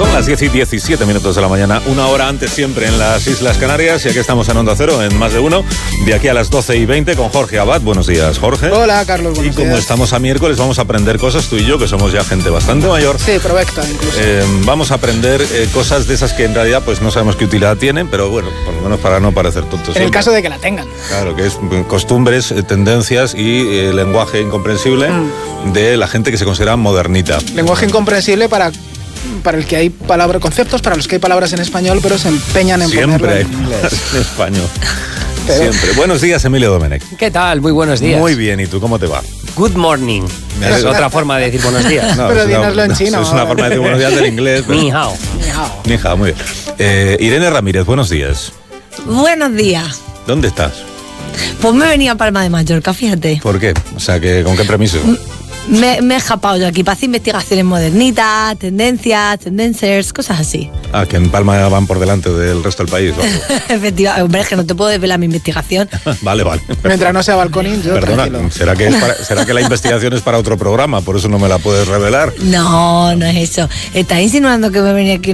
Son las 10 y 17 minutos de la mañana, una hora antes siempre en las Islas Canarias, y aquí estamos en Onda Cero, en Más de Uno, de aquí a las 12 y 20 con Jorge Abad. Buenos días, Jorge. Hola, Carlos, buenos días. Y como estamos a miércoles, vamos a aprender cosas, tú y yo, que somos ya gente bastante mayor. Sí, provecta incluso. Vamos a aprender cosas de esas que en realidad pues no sabemos qué utilidad tienen, pero bueno, por lo menos para no parecer tontos. En el caso de que la tengan. Claro, que es costumbres, tendencias y lenguaje incomprensible de la gente que se considera modernita. Lenguaje incomprensible para el que hay conceptos para los que hay palabras en español, pero se empeñan en ponerlo en inglés. En español. Siempre. Buenos días, Emilio Domenech. ¿Qué tal? Muy buenos días. Muy bien, ¿y tú cómo te va? Good morning. Es otra forma de decir buenos días. No, pero dínoslo en chino. Es una forma de decir buenos días del inglés. Pero... Ni hao. Ni hao. Ni hao, muy bien. Irene Ramírez, buenos días. Buenos días. ¿Dónde estás? Pues me venía a Palma de Mallorca, fíjate. ¿Por qué? O sea, ¿con qué permiso? Me he escapado yo aquí para hacer investigaciones modernitas, tendencias, cosas así. Ah, que en Palma van por delante del resto del país. Efectivamente, hombre, es que no te puedo desvelar mi investigación. Vale. Mientras no sea balconín, yo Perdona, tranquilo. ¿será que la investigación es para otro programa? Por eso no me la puedes revelar. No es eso. ¿Estás insinuando que me venía aquí